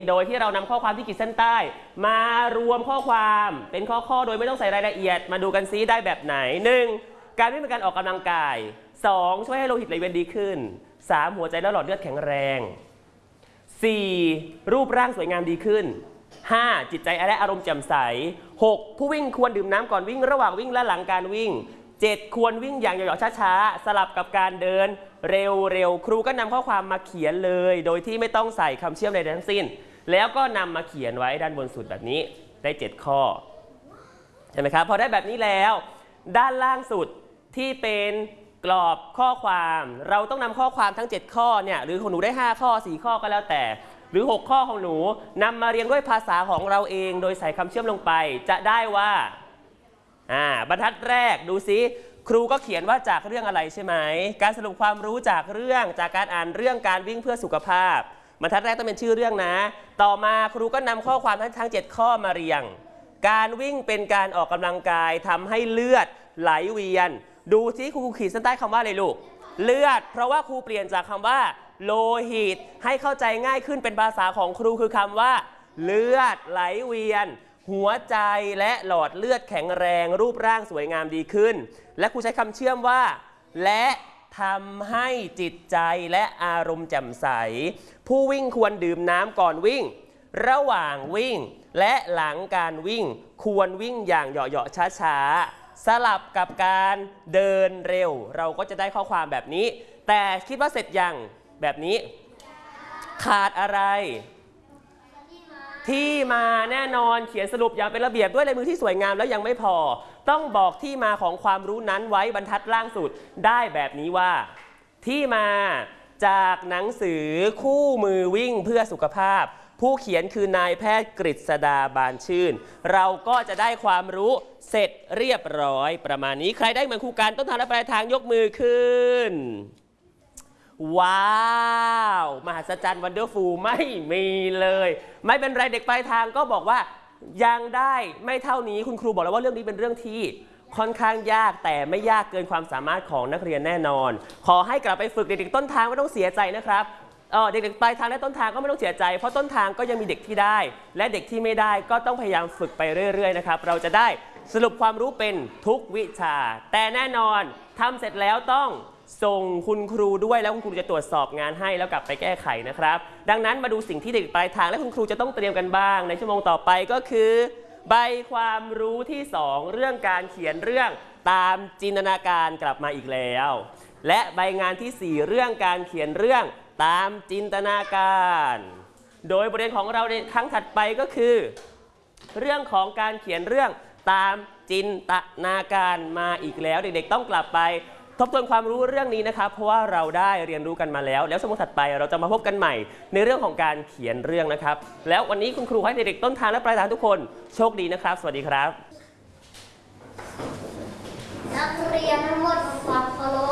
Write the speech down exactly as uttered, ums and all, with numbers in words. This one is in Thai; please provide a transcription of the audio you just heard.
โดยที่เรานำข้อความที่ขีดเส้นใต้มารวมข้อความเป็นข้อๆโดยไม่ต้องใส่รายละเอียดมาดูกันซิได้แบบไหน หนึ่ง การวิ่งเป็นการออกกำลังกาย สอง ช่วยให้โลหิตไหลเวียนดีขึ้น สาม หัวใจและหลอดเลือดแข็งแรง สี่ รูปร่างสวยงามดีขึ้น ห้า จิตใจและอารมณ์แจ่มใส หก ผู้วิ่งควรดื่มน้ำก่อนวิ่งระหว่างวิ่งและหลังการวิ่ง เจ็ด ควรวิ่งอย่างหย่อๆช้าๆสลับกับการเดินเร็วๆครูก็นำข้อความมาเขียนเลยโดยที่ไม่ต้องใส่คำเชื่อมใดทั้งสิ้นแล้วก็นำมาเขียนไว้ด้านบนสุดแบบนี้ได้เจ็ดข้อใช่ไหมครับพอได้แบบนี้แล้วด้านล่างสุดที่เป็นกรอบข้อความเราต้องนำข้อความทั้งเจ็ดข้อเนี่ยหรือของหนูได้ห้าข้อสี่ข้อก็แล้วแต่หรือหกข้อของหนูนำมาเรียงด้วยภาษาของเราเองโดยใส่คำเชื่อมลงไปจะได้ว่าอ่าบรรทัดแรกดูซิครูก็เขียนว่าจากเรื่องอะไรใช่ไหมการสรุปความรู้จากเรื่องจากการอ่านเรื่องการวิ่งเพื่อสุขภาพบรรทัดแรกต้องเป็นชื่อเรื่องนะต่อมาครูก็นำข้อความทั้งทั้งเจ็ดข้อมาเรียงการวิ่งเป็นการออกกำลังกายทำให้เลือดไหลเวียนดูซิครูขีดเส้นใต้คำว่าอะไรลูกเลือดเพราะว่าครูเปลี่ยนจากคำว่าโลหิตให้เข้าใจง่ายขึ้นเป็นภาษาของครูคือคำว่าเลือดไหลเวียนหัวใจและหลอดเลือดแข็งแรงรูปร่างสวยงามดีขึ้นและครูใช้คำเชื่อมว่าและทำให้จิตใจและอารมณ์แจ่มใสผู้วิ่งควรดื่มน้ำก่อนวิ่งระหว่างวิ่งและหลังการวิ่งควรวิ่งอย่างเหยาะๆช้าๆสลับกับการเดินเร็วเราก็จะได้ข้อความแบบนี้แต่คิดว่าเสร็จยังแบบนี้ขาดอะไรที่มาแน่นอนเขียนสรุปอย่างเป็นระเบียบด้วยลายมือที่สวยงามแล้วยังไม่พอต้องบอกที่มาของความรู้นั้นไว้บรรทัดล่างสุดได้แบบนี้ว่าที่มาจากหนังสือคู่มือวิ่งเพื่อสุขภาพผู้เขียนคือนายแพทย์กฤษดาบานชื่นเราก็จะได้ความรู้เสร็จเรียบร้อยประมาณนี้ใครได้เหมือนครูการต้นทางและปลายทางยกมือขึ้นว้าวมหัศจรรย์วันเดอร์ฟูลไม่มีเลยไม่เป็นไรเด็กปลายทางก็บอกว่ายังได้ไม่เท่านี้คุณครูบอกแล้วว่าเรื่องนี้เป็นเรื่องที่ค่อนข้างยากแต่ไม่ยากเกินความสามารถของนักเรียนแน่นอนขอให้กลับไปฝึกเด็กๆต้นทางไม่ต้องเสียใจนะครับเออเด็กๆปลายทางและต้นทางก็ไม่ต้องเสียใจเพราะต้นทางก็ยังมีเด็กที่ได้และเด็กที่ไม่ได้ก็ต้องพยายามฝึกไปเรื่อยๆนะครับเราจะได้สรุปความรู้เป็นทุกวิชาแต่แน่นอนทำเสร็จแล้วต้องส่งคุณครูด้วยแล้วคุณครูจะตรวจสอบงานให้แล้วกลับไปแก้ไขนะครับดังนั้นมาดูสิ่งที่เด็กปลายทางและคุณครูจะต้องเตรียมกันบ้างในชั่วโมงต่อไปก็คือใบความรู้ที่สองเรื่องการเขียนเรื่องตามจินตนาการกลับมาอีกแล้วและใบงานที่สี่เรื่องการเขียนเรื่องตามจินตนาการโดยบทเรียนของเราในครั้งถัดไปก็คือเรื่องของการเขียนเรื่องตามจินตนาการมาอีกแล้วเด็กๆต้องกลับไปทบทวนความรู้เรื่องนี้นะครับเพราะว่าเราได้เรียนรู้กันมาแล้วแล้วชั่วโมงถัดไปเราจะมาพบกันใหม่ในเรื่องของการเขียนเรื่องนะครับแล้ววันนี้คุณครูให้เด็กๆต้นทางและปลายทางทุกคนโชคดีนะครับสวัสดีครับนักเรียนทั้งหมดทำความเคารพ